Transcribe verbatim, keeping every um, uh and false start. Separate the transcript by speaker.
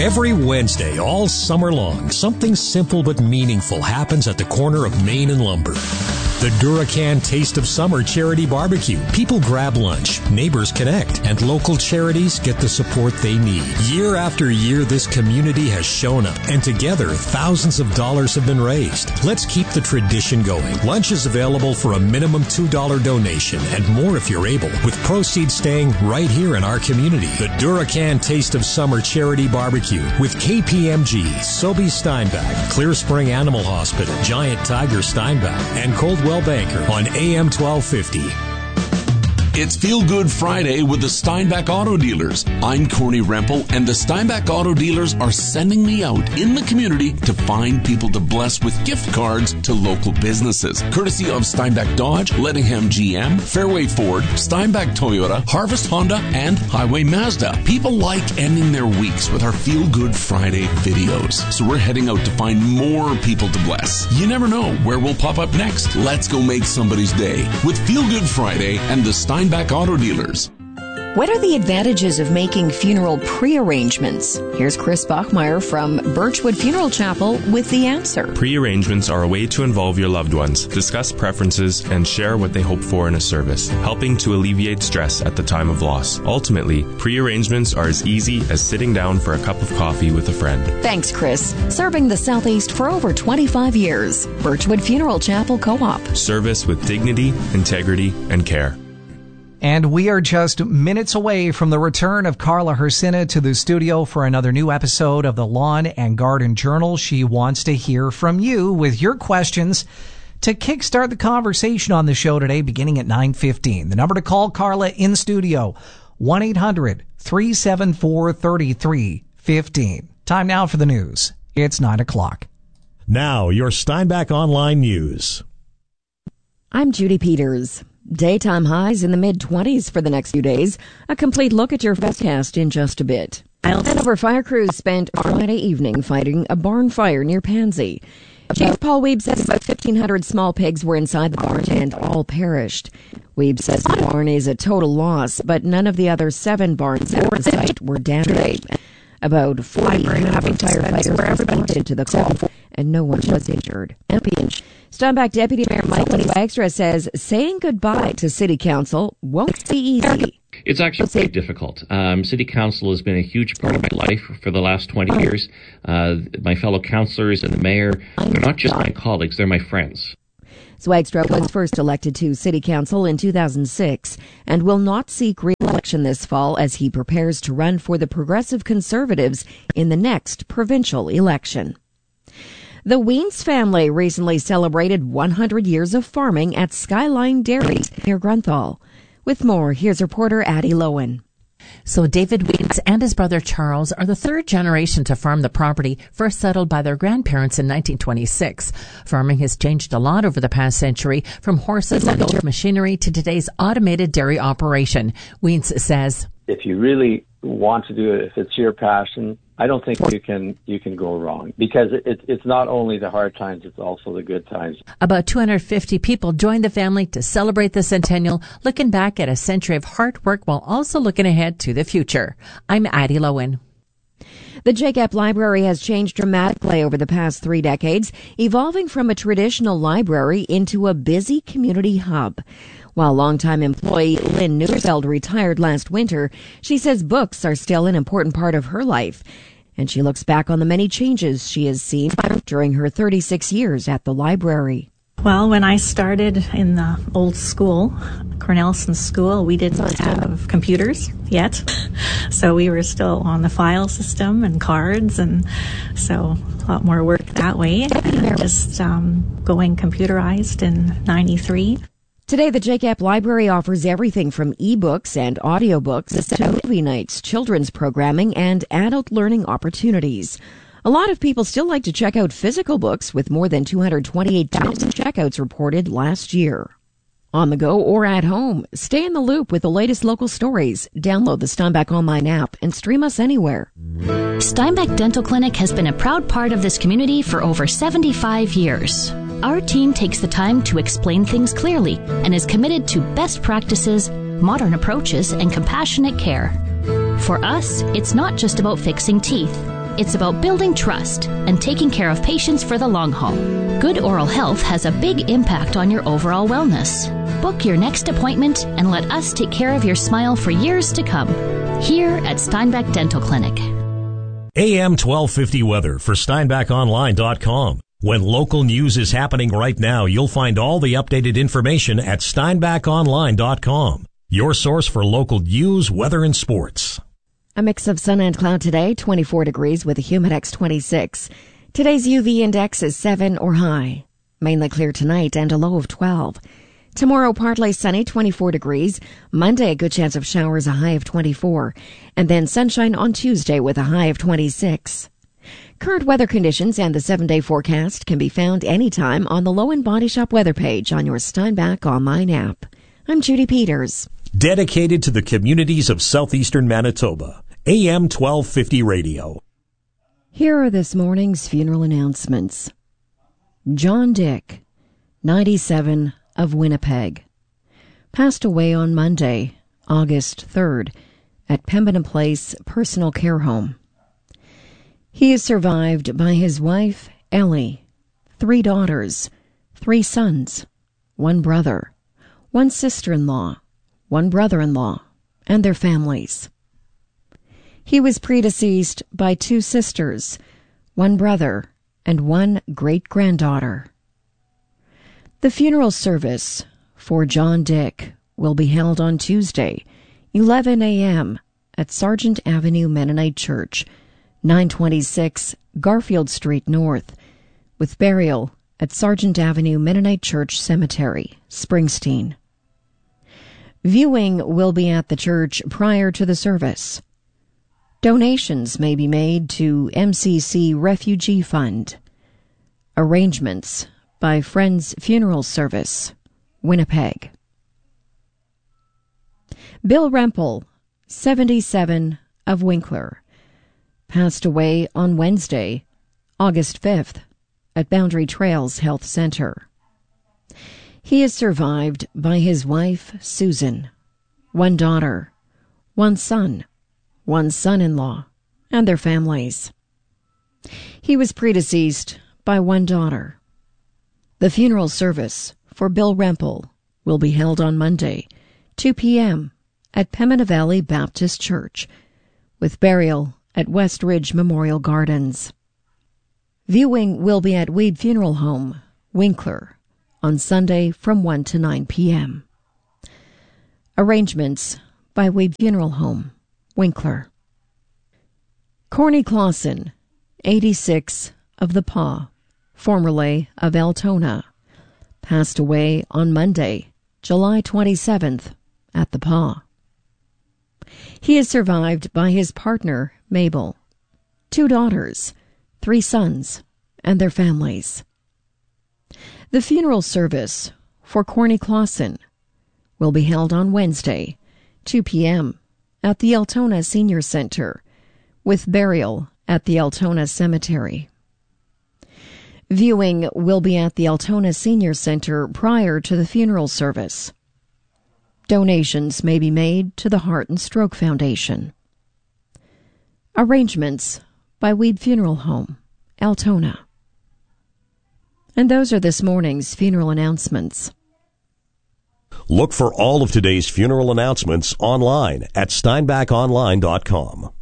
Speaker 1: Every Wednesday, all summer long, something simple but meaningful happens at the corner of Main and Lumber. The Duracan Taste of Summer Charity Barbecue. People grab lunch, neighbors connect, and local charities get the support they need. Year after year, this community has shown up, and together, thousands of dollars have been raised. Let's keep the tradition going. Lunch is available for a minimum two dollars donation, and more if you're able, with proceeds staying right here in our community. The Duracan Taste of Summer Charity Barbecue with K P M G, Sobey Steinbach, Clear Spring Animal Hospital, Giant Tiger Steinbach, and Coldwell Banker on A M twelve fifty.
Speaker 2: It's Feel Good Friday with the Steinbach Auto Dealers. I'm Corny Rempel, and the Steinbach Auto Dealers are sending me out in the community to find people to bless with gift cards to local businesses. Courtesy of Steinbach Dodge, Lettingham G M, Fairway Ford, Steinbach Toyota, Harvest Honda, and Highway Mazda. People like ending their weeks with our Feel Good Friday videos, so we're heading out to find more people to bless. You never know where we'll pop up next. Let's go make somebody's day with Feel Good Friday and the Steinbach Steinbach Auto Dealers.
Speaker 3: What are the advantages of making funeral pre-arrangements? Here's Chris Bachmeyer from Birchwood Funeral Chapel with the answer.
Speaker 4: Pre-arrangements are a way to involve your loved ones, discuss preferences, and share what they hope for in a service, helping to alleviate stress at the time of loss. Ultimately, pre-arrangements are as easy as sitting down for a cup of coffee with a friend.
Speaker 3: Thanks, Chris. Serving the Southeast for over twenty-five years. Birchwood Funeral Chapel Co-op.
Speaker 4: Service with dignity, integrity, and care.
Speaker 5: And we are just minutes away from the return of Carla Hersina to the studio for another new episode of the Lawn and Garden Journal. She wants to hear from you with your questions to kickstart the conversation on the show today, beginning at nine fifteen. The number to call Carla in studio, one eight hundred three seven four three three one five. Time now for the news. It's nine o'clock.
Speaker 1: Now, your Steinbach Online News.
Speaker 3: I'm Judy Peters. Daytime highs in the mid-twenties for the next few days. A complete look at your forecast in just a bit. Hanover fire crews spent Friday evening fighting a barn fire near Pansy. Chief Paul Weeb says about fifteen hundred small pigs were inside the barn and all perished. Weeb says the barn is a total loss, but none of the other seven barns at the site were damaged. About forty firefighters responded to the call, and no one was injured. Steinbach Deputy Mayor Michael Extra says saying goodbye to City Council won't be easy.
Speaker 6: It's actually quite difficult. Um, City Council has been a huge part of my life for the last twenty years. Uh, my fellow councillors and the mayor, they're not just my colleagues, they're my friends.
Speaker 3: Swagstra was first elected to City Council in two thousand six and will not seek re-election this fall as he prepares to run for the Progressive Conservatives in the next provincial election. The Weens family recently celebrated one hundred years of farming at Skyline Dairy near Grunthal. With more, here's reporter Addie Lowen.
Speaker 7: So David Weens and his brother Charles are the third generation to farm the property first settled by their grandparents in nineteen twenty-six. Farming has changed a lot over the past century, from horses and old machinery to today's automated dairy operation. Weens says,
Speaker 8: if you really want to do it, if it's your passion, I don't think you can you can go wrong, because it, it, it's not only the hard times, it's also the good times.
Speaker 7: About two hundred fifty people joined the family to celebrate the centennial, looking back at a century of hard work while also looking ahead to the future. I'm Addie Lowen.
Speaker 3: The J G A P Library has changed dramatically over the past three decades, evolving from a traditional library into a busy community hub. While longtime employee Lynn Neufeld retired last winter, she says books are still an important part of her life, and she looks back on the many changes she has seen during her thirty-six years at the library.
Speaker 9: Well, when I started in the old school, Cornelison School, we didn't have computers yet. So we were still on the file system and cards, and so a lot more work that way. And just um, going computerized in ninety-three.
Speaker 3: Today, the J G A P Library offers everything from e-books and audiobooks to movie nights, children's programming, and adult learning opportunities. A lot of people still like to check out physical books, with more than two hundred twenty-eight thousand checkouts reported last year. On the go or at home, stay in the loop with the latest local stories. Download the Steinbach Online app and stream us anywhere.
Speaker 10: Steinbach Dental Clinic has been a proud part of this community for over seventy-five years. Our team takes the time to explain things clearly and is committed to best practices, modern approaches, and compassionate care. For us, it's not just about fixing teeth. It's about building trust and taking care of patients for the long haul. Good oral health has a big impact on your overall wellness. Book your next appointment and let us take care of your smile for years to come. Here at Steinbach Dental Clinic.
Speaker 1: A M twelve fifty weather for Steinbach Online dot com. When local news is happening right now, you'll find all the updated information at Steinbach Online dot com. Your source for local news, weather, and sports.
Speaker 3: A mix of sun and cloud today, twenty-four degrees with a Humidex twenty-six. Today's U V index is seven or high. Mainly clear tonight and a low of twelve. Tomorrow, partly sunny, twenty-four degrees. Monday, a good chance of showers, a high of twenty-four. And then sunshine on Tuesday with a high of twenty-six. Current weather conditions and the seven-day forecast can be found anytime on the Low and Body Shop weather page on your Steinbach online app. I'm Judy Peters.
Speaker 1: Dedicated to the communities of southeastern Manitoba. A M twelve fifty Radio.
Speaker 3: Here are this morning's funeral announcements. John Dick, ninety-seven, of Winnipeg, passed away on Monday, August third, at Pembina Place Personal Care Home. He is survived by his wife, Ellie, three daughters, three sons, one brother, one sister-in-law, one brother-in-law, and their families. He was predeceased by two sisters, one brother, and one great-granddaughter. The funeral service for John Dick will be held on Tuesday, eleven a.m. at Sargent Avenue Mennonite Church, nine twenty-six Garfield Street North, with burial at Sargent Avenue Mennonite Church Cemetery, Springsteen. Viewing will be at the church prior to the service. Donations may be made to M C C Refugee Fund. Arrangements by Friends Funeral Service, Winnipeg. Bill Rempel, seventy-seven, of Winkler, passed away on Wednesday, August fifth, at Boundary Trails Health Center. He is survived by his wife, Susan, one daughter, one son, one son-in-law, and their families. He was predeceased by one daughter. The funeral service for Bill Rempel will be held on Monday, two p.m. at Pembina Valley Baptist Church, with burial at West Ridge Memorial Gardens. Viewing will be at Weed Funeral Home, Winkler, on Sunday from one to nine p.m. Arrangements by Weed Funeral Home, Winkler. Corny Clausen, eighty-six, of the Paw, formerly of Altona, passed away on Monday, July twenty-seventh, at the Paw. He is survived by his partner, Mabel, two daughters, three sons, and their families. The funeral service for Corny Clausen will be held on Wednesday, two p.m. at the Altona Senior Center, with burial at the Altona Cemetery. Viewing will be at the Altona Senior Center prior to the funeral service. Donations may be made to the Heart and Stroke Foundation. Arrangements by Weed Funeral Home, Altona. And those are this morning's funeral announcements.
Speaker 11: Look for all of today's funeral announcements online at Steinbach Online dot com.